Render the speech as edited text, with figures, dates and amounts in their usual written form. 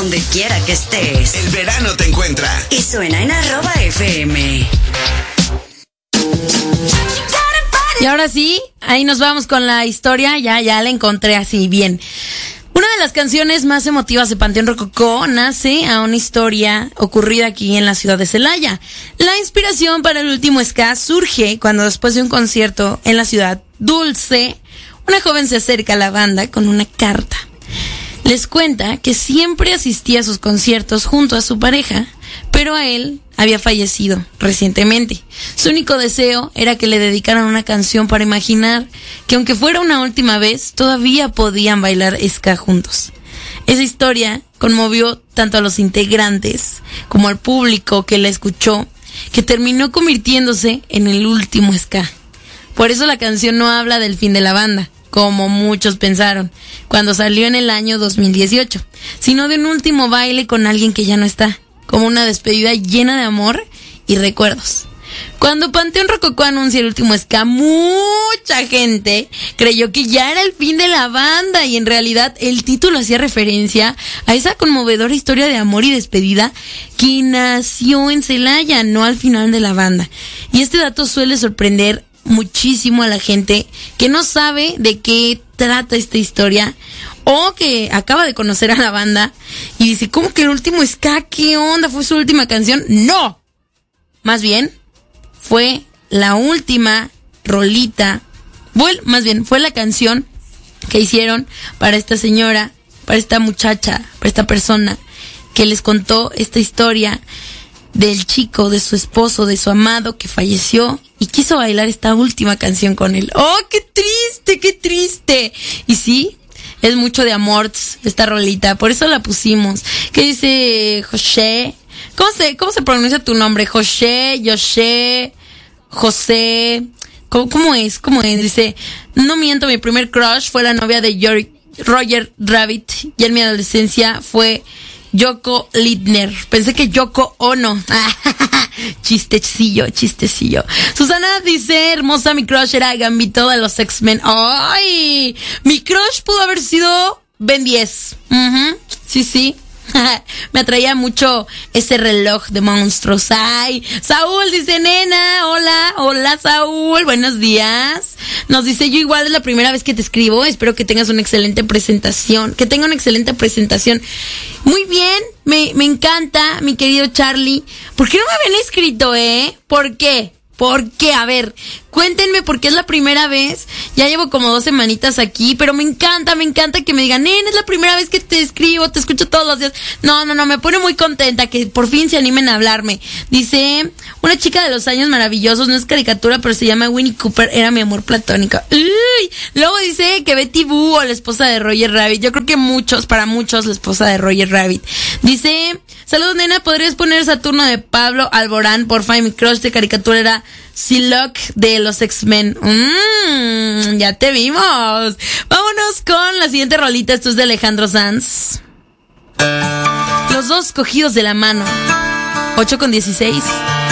donde quiera que estés. El verano te encuentra. Y suena en @FM. Y ahora sí, ahí nos vamos con la historia. Ya la encontré así bien. Una de las canciones más emotivas de Panteón Rococó nace a una historia ocurrida aquí en la ciudad de Celaya. La inspiración para el último ska surge cuando, después de un concierto en la ciudad Dulce, una joven se acerca a la banda con una carta. Les cuenta que siempre asistía a sus conciertos junto a su pareja, pero a él había fallecido recientemente. Su único deseo era que le dedicaran una canción para imaginar que, aunque fuera una última vez, todavía podían bailar ska juntos. Esa historia conmovió tanto a los integrantes como al público que la escuchó, que terminó convirtiéndose en el último ska. Por eso la canción no habla del fin de la banda, como muchos pensaron, cuando salió en el año 2018, sino de un último baile con alguien que ya no está, como una despedida llena de amor y recuerdos. Cuando Panteón Rococó anuncia el último ska, mucha gente creyó que ya era el fin de la banda, y en realidad el título hacía referencia a esa conmovedora historia de amor y despedida que nació en Celaya, no al final de la banda. Y este dato suele sorprender muchísimo a la gente que no sabe de qué trata esta historia, o que acaba de conocer a la banda y dice, ¿cómo que el último ska? ¿Qué onda? ¿Fue su última canción? ¡No! Más bien, fue la última rolita, fue la canción que hicieron para esta señora, para esta muchacha, para esta persona que les contó esta historia del chico, de su esposo, de su amado que falleció y quiso bailar esta última canción con él. ¡Oh, qué triste, qué triste! Y sí, es mucho de amor esta rolita, por eso la pusimos. ¿Qué dice José? ¿Cómo se pronuncia tu nombre? José, José. ¿Cómo es? Dice, no miento, mi primer crush fue la novia de Roger Rabbit y en mi adolescencia fue Yoko Littner. Pensé que Yoko Ono. Chistecillo. Susana dice, hermosa, mi crush era Gambito de los X-Men. ¡Ay! Mi crush pudo haber sido Ben 10. Sí. Me atraía mucho ese reloj de monstruos. ¡Ay! Saúl dice, nena, hola Saúl, buenos días. Nos dice, yo igual es la primera vez que te escribo, espero que tengas una excelente presentación, Muy bien, me encanta, mi querido Charlie. ¿Por qué no me habían escrito, ¿Por qué? A ver, cuéntenme por qué es la primera vez. Ya llevo como 2 semanitas aquí, pero me encanta que me digan, es la primera vez que te escribo, te escucho todos los días. No, me pone muy contenta que por fin se animen a hablarme. Dice, una chica de los años maravillosos, no es caricatura, pero se llama Winnie Cooper, era mi amor platónico. ¡Uy! Luego dice que Betty Boo, o la esposa de Roger Rabbit. Yo creo que para muchos, la esposa de Roger Rabbit. Dice, saludos, nena, ¿podrías poner Saturno de Pablo Alborán? Porfa, mi crush de caricatura era Psylocke de los X-Men. Ya te vimos. Vámonos con la siguiente rolita. Esto es de Alejandro Sanz. Los dos cogidos de la mano. 8:16.